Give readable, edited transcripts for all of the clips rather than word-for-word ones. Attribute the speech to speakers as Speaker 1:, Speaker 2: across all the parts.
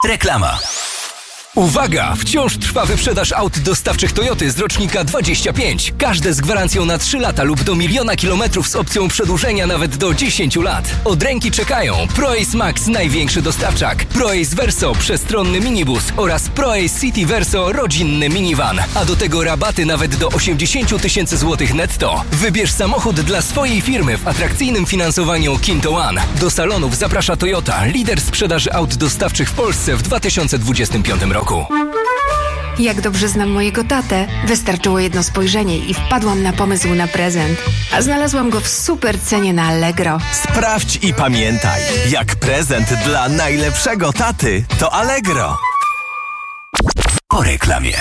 Speaker 1: Reklama. Uwaga! Wciąż trwa wyprzedaż aut dostawczych Toyoty z rocznika 25. Każde z gwarancją na 3 lata lub do 1 000 000 kilometrów z opcją przedłużenia nawet do 10 lat. Od ręki czekają ProAce Max, największy dostawczak, ProAce Verso, przestronny minibus oraz ProAce City Verso, rodzinny minivan. A do tego rabaty nawet do 80 000 złotych netto. Wybierz samochód dla swojej firmy w atrakcyjnym finansowaniu Kinto One. Do salonów zaprasza Toyota, lider sprzedaży aut dostawczych w Polsce w 2025 roku.
Speaker 2: Jak dobrze znam mojego tatę, wystarczyło jedno spojrzenie i wpadłam na pomysł na prezent. A znalazłam go w super cenie na Allegro.
Speaker 3: Sprawdź i pamiętaj, jak prezent dla najlepszego taty to Allegro.
Speaker 1: Po reklamie.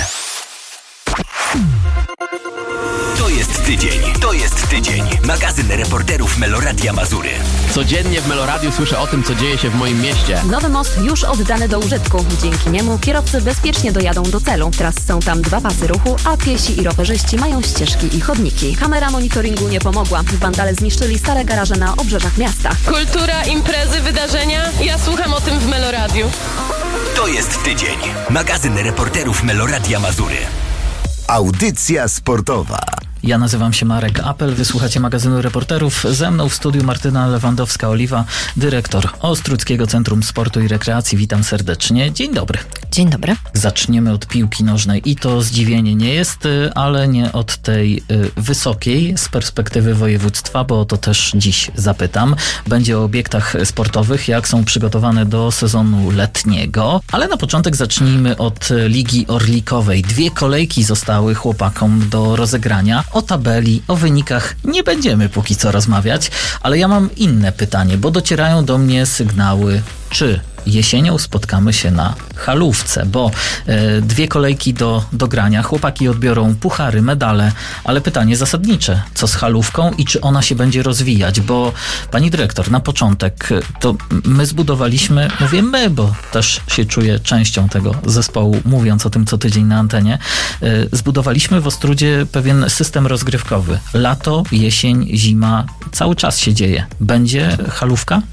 Speaker 1: To jest tydzień. Magazyn reporterów Meloradia Mazury.
Speaker 4: Codziennie w Meloradiu słyszę o tym, co dzieje się w moim mieście.
Speaker 5: Nowy most już oddany do użytku. Dzięki niemu kierowcy bezpiecznie dojadą do celu. Teraz są tam 2 pasy ruchu, a piesi i rowerzyści mają ścieżki i chodniki. Kamera monitoringu nie pomogła. Wandale zniszczyli stare garaże na obrzeżach miasta.
Speaker 6: Kultura, imprezy, wydarzenia. Ja słucham o tym w Meloradiu.
Speaker 1: To jest tydzień. Magazyn reporterów Meloradia Mazury.
Speaker 7: Audycja sportowa.
Speaker 8: Ja nazywam się Marek Apel, wysłuchacie magazynu reporterów. Ze mną w studiu Martyna Lewandowska-Oliwa, dyrektor Ostruckiego Centrum Sportu i Rekreacji. Witam serdecznie. Dzień dobry.
Speaker 9: Dzień dobry.
Speaker 8: Zaczniemy od piłki nożnej i to zdziwienie nie jest, ale nie od tej wysokiej z perspektywy województwa, bo o to też dziś zapytam. Będzie o obiektach sportowych, jak są przygotowane do sezonu letniego, ale na początek zacznijmy od Ligi Orlikowej. 2 kolejki zostały chłopakom do rozegrania. O tabeli, o wynikach nie będziemy póki co rozmawiać, ale ja mam inne pytanie, bo docierają do mnie sygnały, czy jesienią spotkamy się na halówce, bo 2 kolejki do grania, chłopaki odbiorą puchary, medale, ale pytanie zasadnicze, co z halówką i czy ona się będzie rozwijać, bo pani dyrektor, na początek to my zbudowaliśmy, mówię my, bo też się czuję częścią tego zespołu, mówiąc o tym co tydzień na antenie, zbudowaliśmy w Ostrudzie pewien system rozgrywkowy. Lato, jesień, zima, cały czas się dzieje. Będzie halówka?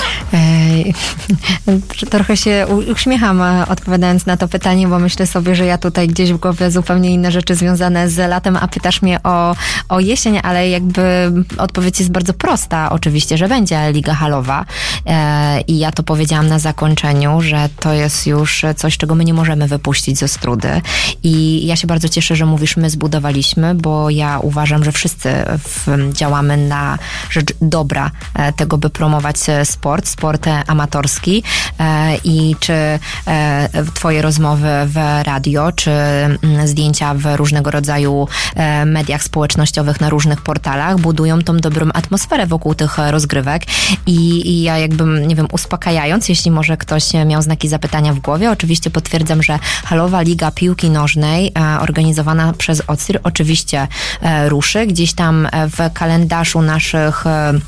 Speaker 9: Trochę się uśmiecham odpowiadając na to pytanie, bo myślę sobie, że ja tutaj gdzieś w głowie zupełnie inne rzeczy związane z latem, a pytasz mnie o jesień, ale jakby odpowiedź jest bardzo prosta. Oczywiście, że będzie Liga Halowa i ja to powiedziałam na zakończeniu, że to jest już coś, czego my nie możemy wypuścić z Ostrudy i ja się bardzo cieszę, że mówisz my zbudowaliśmy, bo ja uważam, że wszyscy działamy na rzecz dobra tego, by promować sport amatorski i czy twoje rozmowy w radio, czy zdjęcia w różnego rodzaju mediach społecznościowych na różnych portalach budują tą dobrą atmosferę wokół tych rozgrywek i ja jakbym, nie wiem, uspokajając, jeśli może ktoś miał znaki zapytania w głowie, oczywiście potwierdzam, że Halowa Liga Piłki Nożnej organizowana przez OCIR oczywiście ruszy. Gdzieś tam w kalendarzu naszych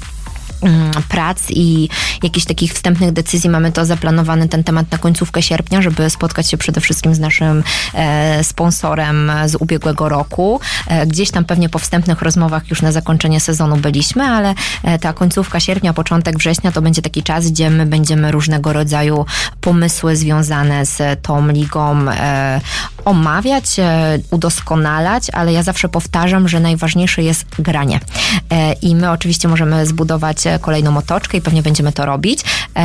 Speaker 9: prac i jakichś takich wstępnych decyzji mamy to zaplanowane, ten temat na końcówkę sierpnia, żeby spotkać się przede wszystkim z naszym sponsorem z ubiegłego roku. Gdzieś tam pewnie po wstępnych rozmowach już na zakończenie sezonu byliśmy, ale ta końcówka sierpnia, początek września to będzie taki czas, gdzie my będziemy różnego rodzaju pomysły związane z tą ligą omawiać, udoskonalać, ale ja zawsze powtarzam, że najważniejsze jest granie. I my oczywiście możemy zbudować kolejną otoczkę i pewnie będziemy to robić,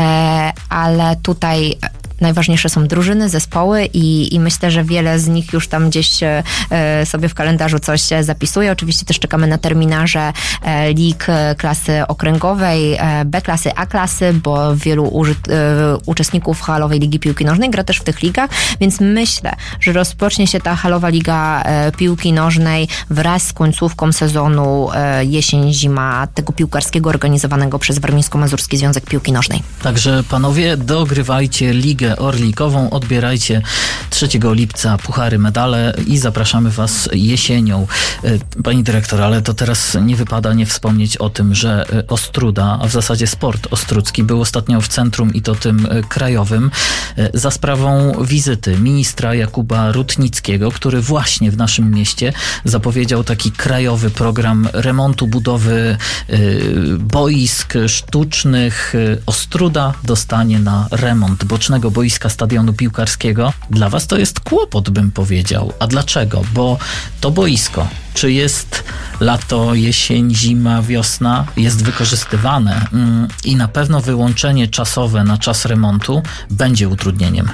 Speaker 9: ale tutaj najważniejsze są drużyny, zespoły i myślę, że wiele z nich już tam gdzieś sobie w kalendarzu coś zapisuje. Oczywiście też czekamy na terminarze lig klasy okręgowej, B klasy, A klasy, bo wielu uczestników Halowej Ligi Piłki Nożnej gra też w tych ligach, więc myślę, że rozpocznie się ta Halowa Liga Piłki Nożnej wraz z końcówką sezonu jesień-zima tego piłkarskiego organizowanego przez Warmińsko-Mazurski Związek Piłki Nożnej.
Speaker 8: Także panowie, dogrywajcie Ligę Orlikową, odbierajcie 3 lipca puchary, medale i zapraszamy was jesienią. Pani dyrektor, ale to teraz nie wypada nie wspomnieć o tym, że Ostruda, a w zasadzie sport ostrucki był ostatnio w centrum i to tym krajowym za sprawą wizyty ministra Jakuba Rutnickiego, który właśnie w naszym mieście zapowiedział taki krajowy program remontu, budowy boisk sztucznych. Ostruda dostanie na remont bocznego boiska boiska stadionu piłkarskiego. Dla was to jest kłopot, bym powiedział. A dlaczego? Bo to boisko, czy jest lato, jesień, zima, wiosna, jest wykorzystywane i na pewno wyłączenie czasowe na czas remontu będzie utrudnieniem.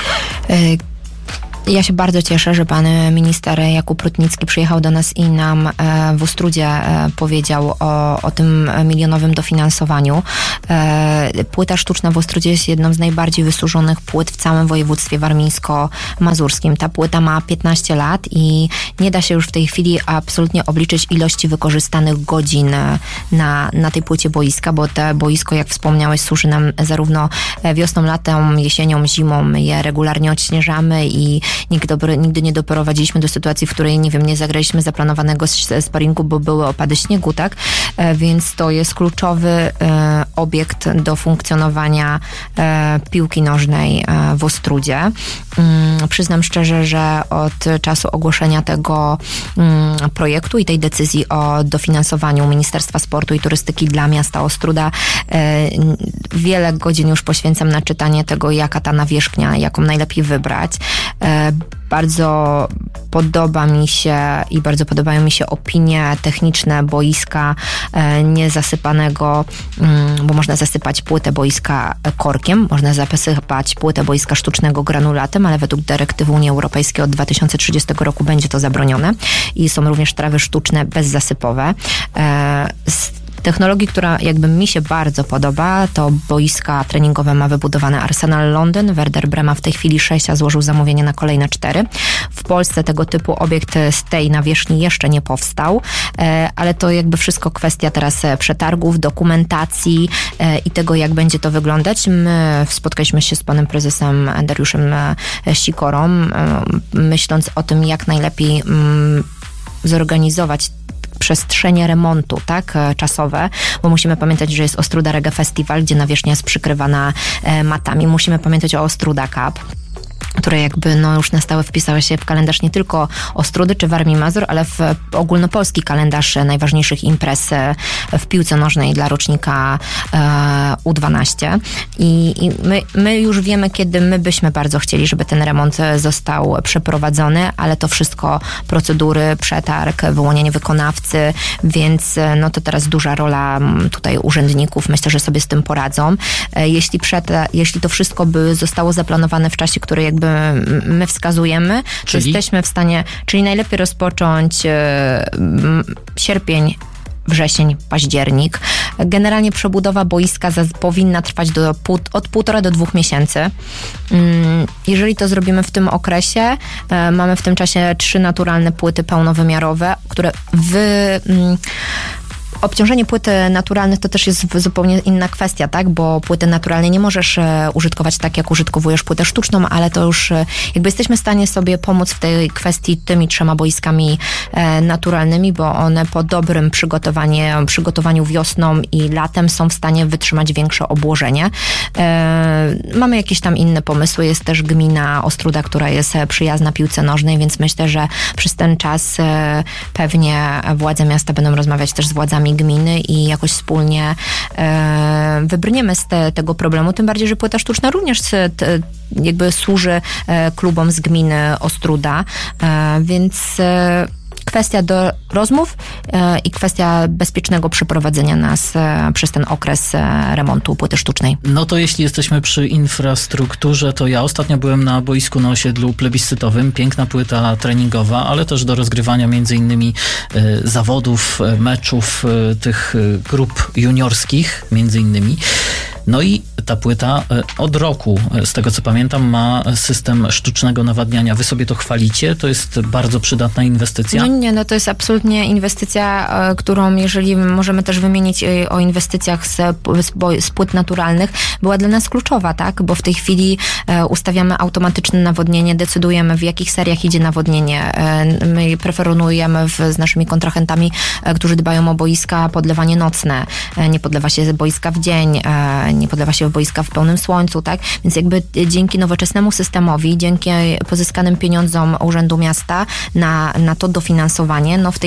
Speaker 9: Ja się bardzo cieszę, że pan minister Jakub Rutnicki przyjechał do nas i nam w Ostródzie powiedział o tym milionowym dofinansowaniu. Płyta sztuczna w Ostródzie jest jedną z najbardziej wysłużonych płyt w całym województwie warmińsko-mazurskim. Ta płyta ma 15 lat i nie da się już w tej chwili absolutnie obliczyć ilości wykorzystanych godzin na tej płycie boiska, bo to boisko, jak wspomniałeś, służy nam zarówno wiosną, latem, jesienią, zimą. My je regularnie odśnieżamy i nigdy nie doprowadziliśmy do sytuacji, w której, nie wiem, nie zagraliśmy zaplanowanego sparingu, bo były opady śniegu, tak? Więc to jest kluczowy obiekt do funkcjonowania piłki nożnej w Ostródzie. Przyznam szczerze, że od czasu ogłoszenia tego projektu i tej decyzji o dofinansowaniu Ministerstwa Sportu i Turystyki dla miasta Ostróda wiele godzin już poświęcam na czytanie tego, jaka ta nawierzchnia, jaką najlepiej wybrać. Bardzo podoba mi się i bardzo podobają mi się opinie techniczne boiska niezasypanego, bo można zasypać płytę boiska korkiem, można zasypać płytę boiska sztucznego granulatem, ale według dyrektywy Unii Europejskiej od 2030 roku będzie to zabronione i są również trawy sztuczne bezzasypowe. Technologii, która jakby mi się bardzo podoba, to boiska treningowe ma wybudowane Arsenal Londyn, Werder Brema w tej chwili 6, a złożył zamówienie na kolejne 4. W Polsce tego typu obiekt z tej nawierzchni jeszcze nie powstał, ale to jakby wszystko kwestia teraz przetargów, dokumentacji i tego, jak będzie to wyglądać. My spotkaliśmy się z panem prezesem Dariuszem Sikorą, myśląc o tym, jak najlepiej zorganizować przestrzenie remontu, tak, czasowe, bo musimy pamiętać, że jest Ostróda Reggae Festival, gdzie nawierzchnia jest przykrywana matami. Musimy pamiętać o Ostróda Cup, które jakby już na stałe wpisały się w kalendarz nie tylko Ostródy czy Warmii Mazur, ale w ogólnopolski kalendarz najważniejszych imprez w piłce nożnej dla rocznika U12. I my już wiemy, kiedy my byśmy bardzo chcieli, żeby ten remont został przeprowadzony, ale to wszystko procedury, przetarg, wyłonienie wykonawcy, więc to teraz duża rola tutaj urzędników. Myślę, że sobie z tym poradzą. Jeśli to wszystko by zostało zaplanowane w czasie, który jakby my wskazujemy, czyli jesteśmy w stanie, czyli najlepiej rozpocząć sierpień, wrzesień, październik. Generalnie przebudowa boiska powinna trwać od 1,5 do 2 miesięcy. Jeżeli to zrobimy w tym okresie, mamy w tym czasie 3 naturalne płyty pełnowymiarowe, które obciążenie płyty naturalnych to też jest zupełnie inna kwestia, tak? Bo płyty naturalnej nie możesz użytkować tak, jak użytkowujesz płytę sztuczną, ale to już jakby jesteśmy w stanie sobie pomóc w tej kwestii tymi 3 boiskami naturalnymi, bo one po dobrym przygotowaniu wiosną i latem są w stanie wytrzymać większe obłożenie. Mamy jakieś tam inne pomysły. Jest też gmina Ostróda, która jest przyjazna piłce nożnej, więc myślę, że przez ten czas pewnie władze miasta będą rozmawiać też z władzami gminy i jakoś wspólnie wybrniemy z tego problemu, tym bardziej, że płyta sztuczna również jakby służy klubom z gminy Ostróda, więc kwestia do rozmów i kwestia bezpiecznego przeprowadzenia nas przez ten okres remontu płyty sztucznej.
Speaker 8: No to jeśli jesteśmy przy infrastrukturze, to ja ostatnio byłem na boisku na osiedlu plebiscytowym. Piękna płyta treningowa, ale też do rozgrywania między innymi zawodów, meczów tych grup juniorskich między innymi. No i ta płyta od roku, z tego co pamiętam, ma system sztucznego nawadniania. Wy sobie to chwalicie? To jest bardzo przydatna inwestycja?
Speaker 9: No to jest absolutnie inwestycja, którą, jeżeli możemy też wymienić o inwestycjach z płyt naturalnych, była dla nas kluczowa, tak? Bo w tej chwili ustawiamy automatyczne nawodnienie, decydujemy, w jakich seriach idzie nawodnienie. My preferujemy z naszymi kontrahentami, którzy dbają o boiska, podlewanie nocne. Nie podlewa się boiska w dzień, nie podlewa się boiska w pełnym słońcu, tak? Więc jakby dzięki nowoczesnemu systemowi, dzięki pozyskanym pieniądzom Urzędu Miasta na to dofinansowanie, w tej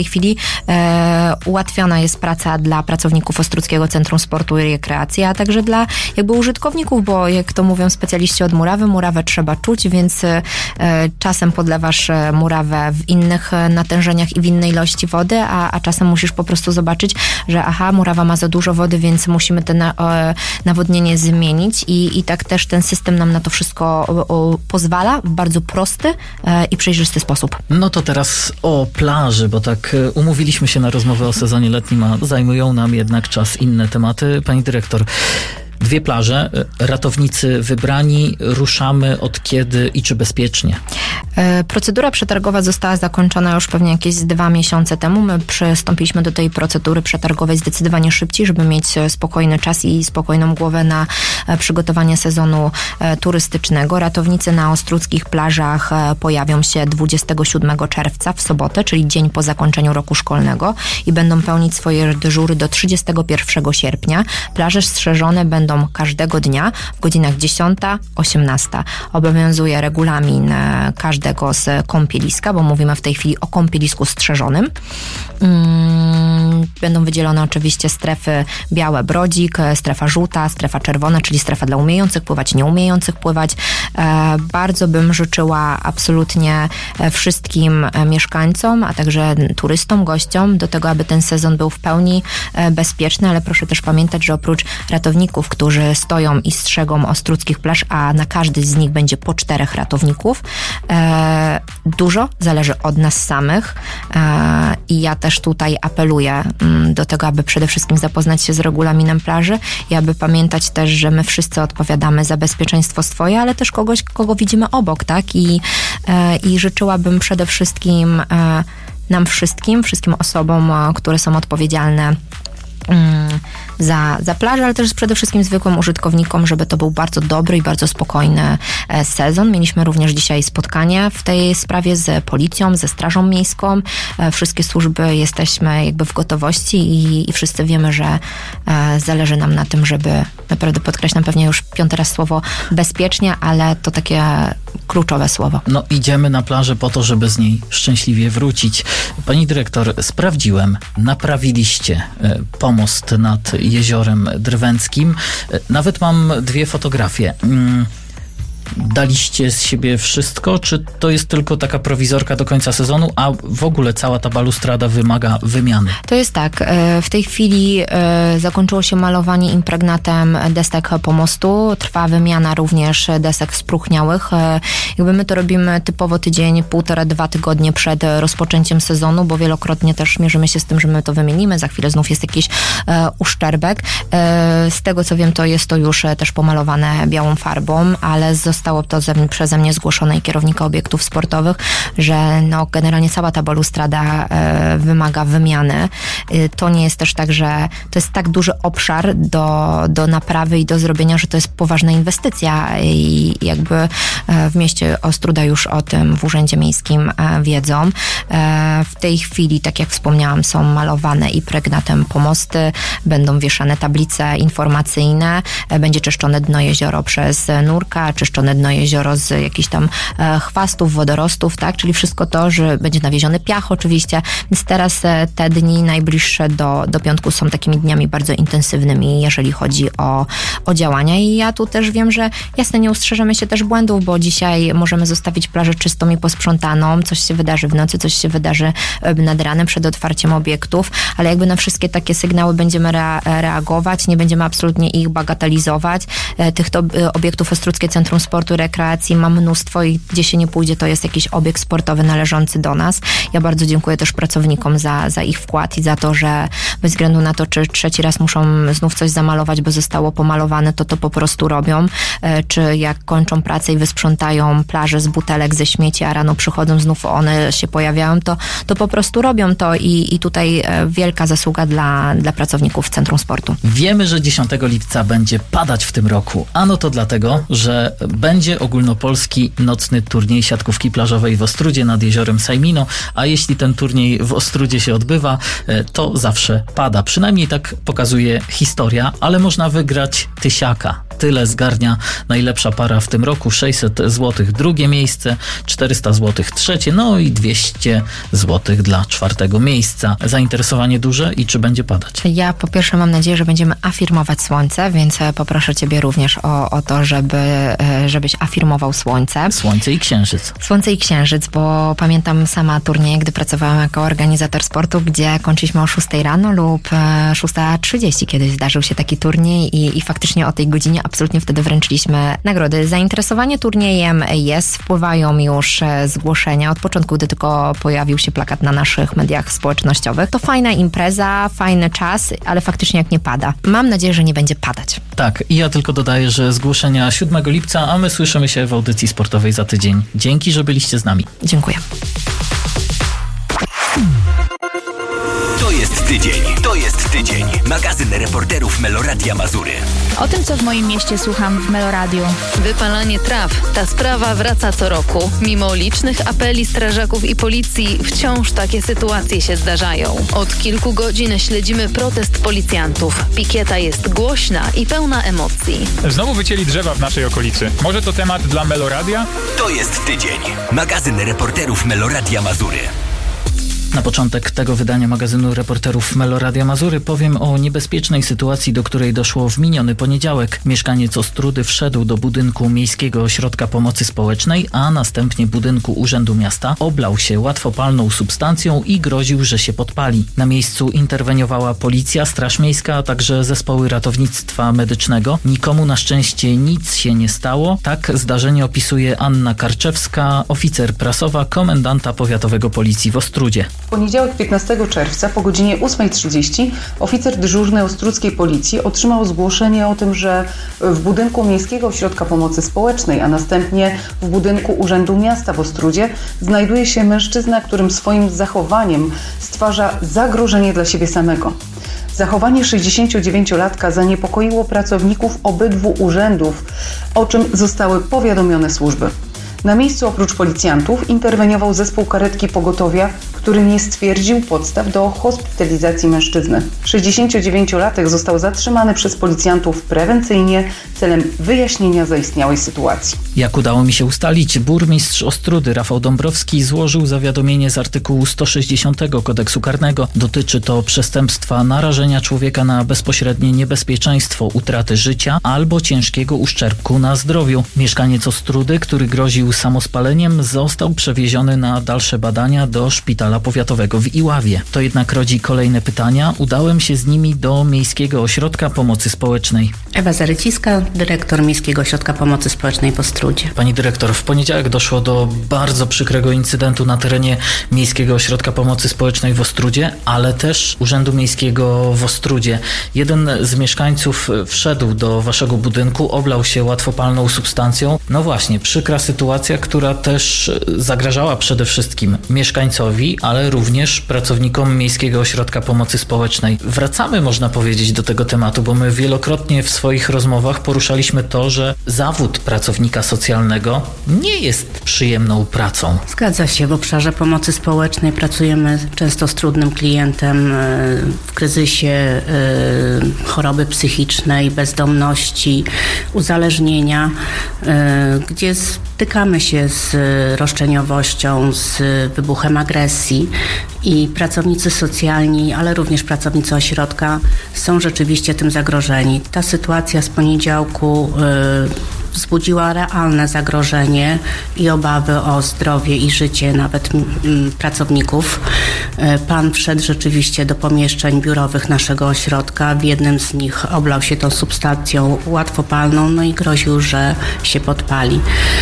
Speaker 9: tej chwili ułatwiona jest praca dla pracowników Ostródzkiego Centrum Sportu i Rekreacji, a także dla jakby użytkowników, bo jak to mówią specjaliści od murawy, murawę trzeba czuć, więc czasem podlewasz murawę w innych natężeniach i w innej ilości wody, a czasem musisz po prostu zobaczyć, że murawa ma za dużo wody, więc musimy to nawodnienie zmienić i tak też ten system nam na to wszystko pozwala w bardzo prosty i przejrzysty sposób.
Speaker 8: No to teraz o plaży, bo tak umówiliśmy się na rozmowę o sezonie letnim, a zajmują nam jednak czas inne tematy. Pani dyrektor, 2 plaże, ratownicy wybrani, ruszamy od kiedy i czy bezpiecznie?
Speaker 9: Procedura przetargowa została zakończona już pewnie jakieś 2 miesiące temu. My przystąpiliśmy do tej procedury przetargowej zdecydowanie szybciej, żeby mieć spokojny czas i spokojną głowę na przygotowanie sezonu turystycznego. Ratownicy na ostródzkich plażach pojawią się 27 czerwca w sobotę, czyli dzień po zakończeniu roku szkolnego i będą pełnić swoje dyżury do 31 sierpnia. Plaże strzeżone będą każdego dnia w godzinach 10-18. Obowiązuje regulamin każdego z kąpieliska, bo mówimy w tej chwili o kąpielisku strzeżonym. Będą wydzielone oczywiście strefy białe, brodzik, strefa żółta, strefa czerwona, czyli strefa dla umiejących pływać, nieumiejących pływać. Bardzo bym życzyła absolutnie wszystkim mieszkańcom, a także turystom, gościom do tego, aby ten sezon był w pełni bezpieczny, ale proszę też pamiętać, że oprócz ratowników, którzy stoją i strzegą ostródzkich plaż, a na każdy z nich będzie po 4 ratowników, dużo zależy od nas samych i ja też tutaj apeluję do tego, aby przede wszystkim zapoznać się z regulaminem plaży i aby pamiętać też, że my wszyscy odpowiadamy za bezpieczeństwo swoje, ale też kogoś, kogo widzimy obok, tak? I życzyłabym przede wszystkim nam wszystkim osobom, które są odpowiedzialne za plażę, ale też przede wszystkim zwykłym użytkownikom, żeby to był bardzo dobry i bardzo spokojny sezon. Mieliśmy również dzisiaj spotkanie w tej sprawie z policją, ze Strażą Miejską. Wszystkie służby jesteśmy jakby w gotowości i wszyscy wiemy, że zależy nam na tym, żeby naprawdę podkreślam pewnie już 5. raz słowo bezpiecznie, ale to takie kluczowe słowo.
Speaker 8: No idziemy na plażę po to, żeby z niej szczęśliwie wrócić. Pani dyrektor, sprawdziłem, naprawiliście pomost nad Jeziorem Drwęckim. Nawet mam 2 fotografie. Daliście z siebie wszystko, czy to jest tylko taka prowizorka do końca sezonu, a w ogóle cała ta balustrada wymaga wymiany?
Speaker 9: To jest tak, w tej chwili zakończyło się malowanie impregnatem desek pomostu, trwa wymiana również desek spróchniałych. Jakby my to robimy typowo tydzień, 1,5-2 tygodnie przed rozpoczęciem sezonu, bo wielokrotnie też mierzymy się z tym, że my to wymienimy, za chwilę znów jest jakiś uszczerbek. Z tego co wiem, to jest to już też pomalowane białą farbą, ale zostało to przeze mnie zgłoszone i kierownika obiektów sportowych, że no generalnie cała ta balustrada wymaga wymiany. To nie jest też tak, że to jest tak duży obszar do naprawy i do zrobienia, że to jest poważna inwestycja i jakby w mieście Ostróda już o tym w Urzędzie Miejskim wiedzą. W tej chwili, tak jak wspomniałam, są malowane i pregnatem pomosty, będą wieszane tablice informacyjne, będzie czyszczone dno jezioro przez nurka, czyszczone dno jezioro z jakichś tam chwastów, wodorostów, tak, czyli wszystko to, że będzie nawieziony piach oczywiście, więc teraz te dni najbliższe do piątku są takimi dniami bardzo intensywnymi, jeżeli chodzi o działania i ja tu też wiem, że jasne, nie ustrzeżemy się też błędów, bo dzisiaj możemy zostawić plażę czystą i posprzątaną, coś się wydarzy w nocy, coś się wydarzy nad ranem przed otwarciem obiektów, ale jakby na wszystkie takie sygnały będziemy reagować, nie będziemy absolutnie ich bagatelizować. Tych obiektów Ostródzkie Centrum Sportu i Rekreacji ma mnóstwo i gdzie się nie pójdzie, to jest jakiś obiekt sportowy należący do nas. Ja bardzo dziękuję też pracownikom za ich wkład i za to, że bez względu na to, czy 3. raz muszą znów coś zamalować, bo zostało pomalowane, to po prostu robią. Czy jak kończą pracę i wysprzątają plażę z butelek, ze śmieci, a rano przychodzą, znów one się pojawiają, to po prostu robią to i tutaj wielka zasługa dla pracowników Centrum Sportu.
Speaker 8: Wiemy, że 10 lipca będzie padać w tym roku. Ano to dlatego, że będzie ogólnopolski nocny turniej siatkówki plażowej w Ostródzie nad jeziorem Sajmino, a jeśli ten turniej w Ostródzie się odbywa, to zawsze pada. Przynajmniej tak pokazuje historia, ale można wygrać tysiaka. Tyle zgarnia najlepsza para w tym roku. 600 zł drugie miejsce, 400 zł trzecie, no i 200 zł dla czwartego miejsca. Zainteresowanie duże i czy będzie padać?
Speaker 9: Ja po pierwsze mam nadzieję, że będziemy afirmować słońce, więc poproszę ciebie również o to, żebyś afirmował słońce.
Speaker 8: Słońce i księżyc.
Speaker 9: Słońce i księżyc, bo pamiętam sama turnieje, gdy pracowałam jako organizator sportu, gdzie kończyliśmy o 6 rano lub 6:30. Kiedyś zdarzył się taki turniej i faktycznie o tej godzinie absolutnie wtedy wręczyliśmy nagrody. Zainteresowanie turniejem jest, wpływają już zgłoszenia od początku, gdy tylko pojawił się plakat na naszych mediach społecznościowych. To fajna impreza, fajny czas, ale faktycznie jak nie pada. Mam nadzieję, że nie będzie padać.
Speaker 8: Tak, i ja tylko dodaję, że zgłoszenia 7 lipca, a my słyszymy się w audycji sportowej za tydzień. Dzięki, że byliście z nami.
Speaker 9: Dziękuję.
Speaker 1: To jest tydzień. Magazyn reporterów Meloradia Mazury.
Speaker 10: O tym, co w moim mieście słucham w Meloradiu.
Speaker 6: Wypalanie traw. Ta sprawa wraca co roku. Mimo licznych apeli strażaków i policji, wciąż takie sytuacje się zdarzają. Od kilku godzin śledzimy protest policjantów. Pikieta jest głośna i pełna emocji.
Speaker 11: Znowu wycięli drzewa w naszej okolicy. Może to temat dla Meloradia?
Speaker 1: To jest tydzień. Magazyn reporterów Meloradia Mazury.
Speaker 8: Na początek tego wydania magazynu reporterów Meloradia Mazury powiem o niebezpiecznej sytuacji, do której doszło w miniony poniedziałek. Mieszkaniec Ostródy wszedł do budynku Miejskiego Ośrodka Pomocy Społecznej, a następnie budynku Urzędu Miasta, oblał się łatwopalną substancją i groził, że się podpali. Na miejscu interweniowała policja, Straż Miejska, a także zespoły ratownictwa medycznego. Nikomu na szczęście nic się nie stało. Tak zdarzenie opisuje Anna Karczewska, oficer prasowa komendanta powiatowego policji w Ostródzie.
Speaker 12: W poniedziałek 15 czerwca po godzinie 8:30 oficer dyżurny Ostródzkiej Policji otrzymał zgłoszenie o tym, że w budynku Miejskiego Ośrodka Pomocy Społecznej, a następnie w budynku Urzędu Miasta w Ostródzie znajduje się mężczyzna, którym swoim zachowaniem stwarza zagrożenie dla siebie samego. Zachowanie 69-latka zaniepokoiło pracowników obydwu urzędów, o czym zostały powiadomione służby. Na miejscu oprócz policjantów interweniował zespół karetki pogotowia, który nie stwierdził podstaw do hospitalizacji mężczyzny. 69-latek został zatrzymany przez policjantów prewencyjnie celem wyjaśnienia zaistniałej sytuacji.
Speaker 8: Jak udało mi się ustalić, burmistrz Ostródy Rafał Dąbrowski złożył zawiadomienie z artykułu 160 Kodeksu Karnego. Dotyczy to przestępstwa narażenia człowieka na bezpośrednie niebezpieczeństwo utraty życia albo ciężkiego uszczerbku na zdrowiu. Mieszkaniec Ostródy, który groził samospaleniem, został przewieziony na dalsze badania do szpitala powiatowego w Iławie. To jednak rodzi kolejne pytania. Udałem się z nimi do Miejskiego Ośrodka Pomocy Społecznej.
Speaker 13: Ewa Zaryciska, dyrektor Miejskiego Ośrodka Pomocy Społecznej w Ostródzie.
Speaker 8: Pani dyrektor, w poniedziałek doszło do bardzo przykrego incydentu na terenie Miejskiego Ośrodka Pomocy Społecznej w Ostródzie, ale też Urzędu Miejskiego w Ostródzie. Jeden z mieszkańców wszedł do waszego budynku, oblał się łatwopalną substancją. No właśnie, przykra sytuacja, która też zagrażała przede wszystkim mieszkańcowi, ale również pracownikom Miejskiego Ośrodka Pomocy Społecznej. Wracamy, można powiedzieć, do tego tematu, bo my wielokrotnie w swoich rozmowach poruszaliśmy to, że zawód pracownika socjalnego nie jest przyjemną pracą.
Speaker 13: Zgadza się. W obszarze pomocy społecznej pracujemy często z trudnym klientem w kryzysie choroby psychicznej, bezdomności, uzależnienia, gdzie stykamy się z roszczeniowością, z wybuchem agresji i pracownicy socjalni, ale również pracownicy ośrodka są rzeczywiście tym zagrożeni. Ta sytuacja z poniedziałku wzbudziła realne zagrożenie i obawy o zdrowie i życie nawet pracowników. Pan wszedł rzeczywiście do pomieszczeń biurowych naszego ośrodka. W jednym z nich oblał się tą substancją łatwopalną, no i groził, że się podpali.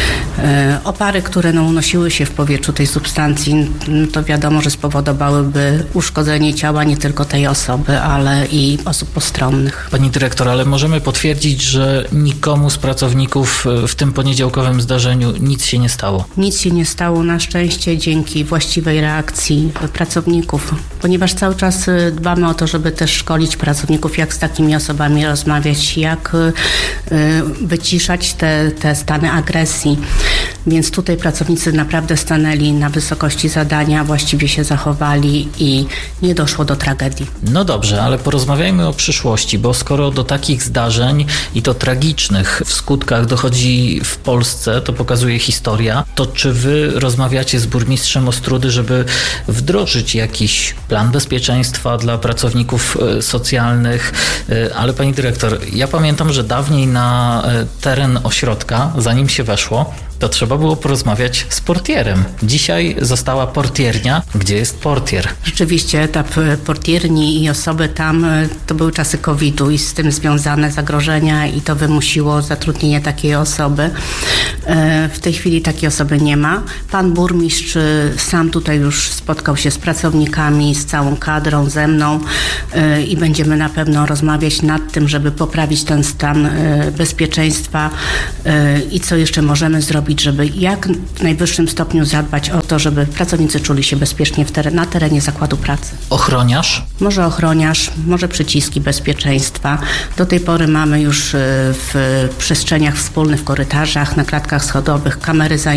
Speaker 13: Opary, które unosiły się w powietrzu tej substancji, to wiadomo, że spowodowałyby uszkodzenie ciała nie tylko tej osoby, ale i osób postronnych.
Speaker 8: Pani dyrektor, ale możemy potwierdzić, że nikomu z pracowników w tym poniedziałkowym zdarzeniu nic się nie stało?
Speaker 13: Nic się nie stało, na szczęście, dzięki właściwej reakcji pracowników, ponieważ cały czas dbamy o to, żeby też szkolić pracowników, jak z takimi osobami rozmawiać, jak wyciszać te stany agresji. Więc tutaj pracownicy naprawdę stanęli na wysokości zadania, właściwie się zachowali i nie doszło do tragedii.
Speaker 8: No dobrze, ale porozmawiajmy o przyszłości, bo skoro do takich zdarzeń i to tragicznych w skutkach dochodzi w Polsce, to pokazuje historia, to czy wy rozmawiacie z burmistrzem Ostródy, żeby wdrożyć jakiś plan bezpieczeństwa dla pracowników socjalnych? Ale pani dyrektor, ja pamiętam, że dawniej na teren ośrodka, zanim się weszło, to trzeba było porozmawiać z portierem. Dzisiaj została portiernia. Gdzie jest portier?
Speaker 13: Rzeczywiście etap portierni i osoby tam to były czasy COVID-u i z tym związane zagrożenia i to wymusiło zatrudnienie takiej osoby. W tej chwili takiej osoby nie ma. Pan burmistrz sam tutaj już spotkał się z pracownikami, z całą kadrą, ze mną i będziemy na pewno rozmawiać nad tym, żeby poprawić ten stan bezpieczeństwa i co jeszcze możemy zrobić, żeby jak w najwyższym stopniu zadbać o to, żeby pracownicy czuli się bezpiecznie na terenie zakładu pracy.
Speaker 8: Ochroniarz?
Speaker 13: Może przyciski bezpieczeństwa. Do tej pory mamy już w przestrzeniach wspólnych, w korytarzach, na klatkach schodowych kamery